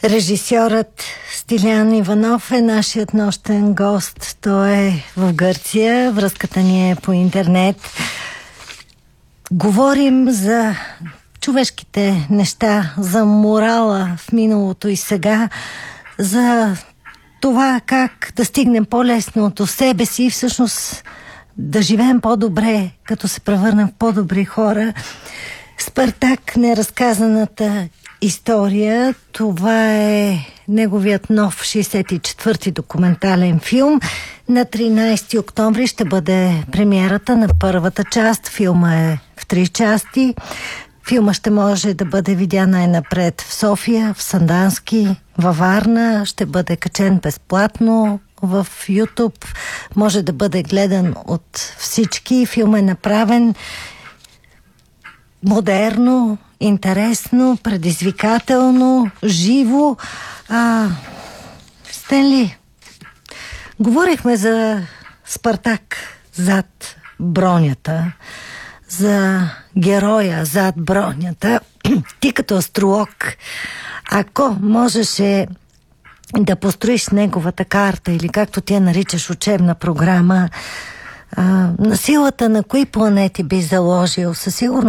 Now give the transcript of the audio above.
Режисьорът Стилян Иванов е нашият нощен гост. Той е в Гърция. Връзката ни е по интернет. Говорим за човешките неща, за морала в миналото и сега, за това как да стигнем по-лесно до себе си и всъщност да живеем по-добре, като се превърнем в по-добри хора. Спартак, неразказаната история, това е неговият нов 64-ти документален филм. На 13 октомври ще бъде премиерата на първата част. Филма е в 3 части. Филма ще може да бъде видян най-напред в София, в Сандански, във Варна. Ще бъде качен безплатно в YouTube. Може да бъде гледан от всички. Филм е направен модерно, интересно, предизвикателно, живо. Стенли, говорихме за Спартак зад бронята, за героя зад бронята. Ти като астролог, ако можеше да построиш неговата карта или както ти я наричаш учебна програма, на силата на кои планети би заложил? Със сигурност